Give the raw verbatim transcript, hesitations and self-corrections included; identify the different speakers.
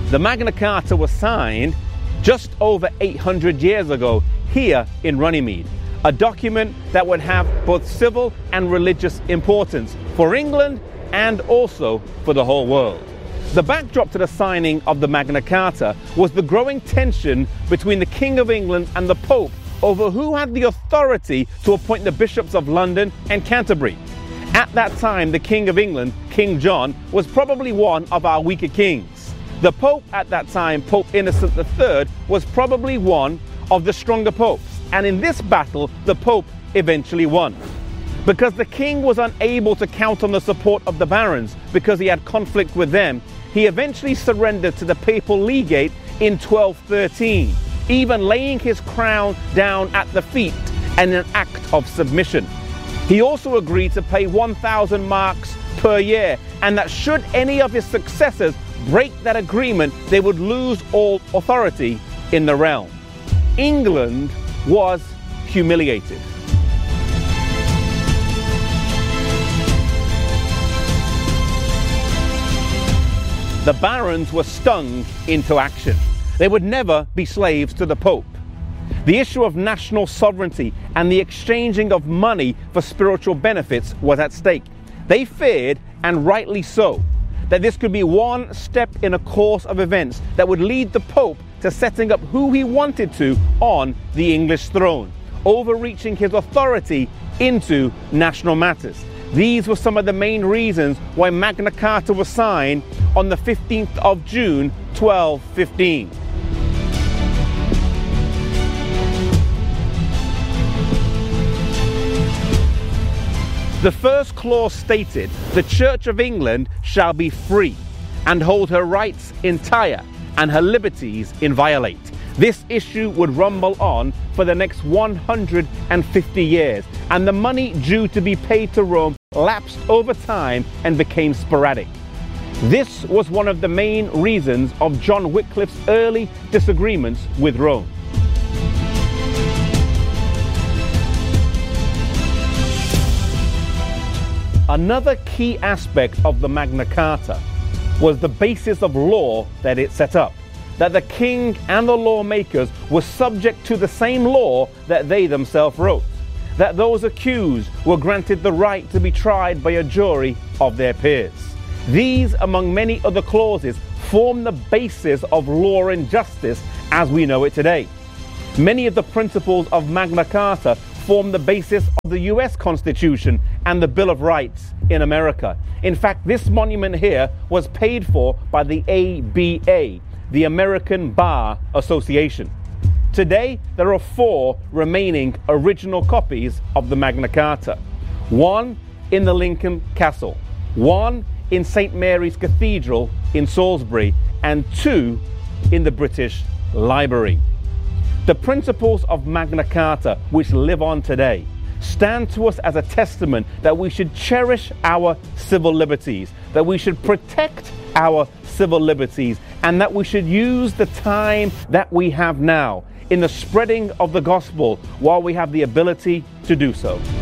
Speaker 1: The Magna Carta was signed just over eight hundred years ago here in Runnymede, a document that would have both civil and religious importance for England and also for the whole world. The backdrop to the signing of the Magna Carta was the growing tension between the King of England and the Pope over who had the authority to appoint the bishops of London and Canterbury. At that time, the King of England, King John, was probably one of our weaker kings. The Pope at that time, Pope Innocent the Third, was probably one of the stronger popes. And in this battle, the Pope eventually won. Because the king was unable to count on the support of the barons because he had conflict with them, he eventually surrendered to the papal legate in twelve thirteen, even laying his crown down at the feet in an act of submission. He also agreed to pay one thousand marks per year, and that should any of his successors break that agreement, they would lose all authority in the realm. England was humiliated. The barons were stung into action. They would never be slaves to the Pope. The issue of national sovereignty and the exchanging of money for spiritual benefits was at stake. They feared, and rightly so, that this could be one step in a course of events that would lead the Pope to setting up who he wanted to on the English throne, overreaching his authority into national matters. These were some of the main reasons why Magna Carta was signed on the fifteenth of June, twelve fifteen. The first clause stated, "The Church of England shall be free, and hold her rights entire, and her liberties inviolate." This issue would rumble on for the next one hundred fifty years, and the money due to be paid to Rome lapsed over time and became sporadic. This was one of the main reasons of John Wycliffe's early disagreements with Rome. Another key aspect of the Magna Carta was the basis of law that it set up, that the king and the lawmakers were subject to the same law that they themselves wrote, that those accused were granted the right to be tried by a jury of their peers. These, among many other clauses, form the basis of law and justice as we know it today. Many of the principles of Magna Carta form the basis of the U S Constitution and the Bill of Rights in America. In fact, this monument here was paid for by the A B A, the American Bar Association. Today, there are four remaining original copies of the Magna Carta. One in the Lincoln Castle, one in Saint Mary's Cathedral in Salisbury, and two in the British Library. The principles of Magna Carta, which live on today, stand to us as a testament that we should cherish our civil liberties, that we should protect our civil liberties, and that we should use the time that we have now in the spreading of the gospel while we have the ability to do so.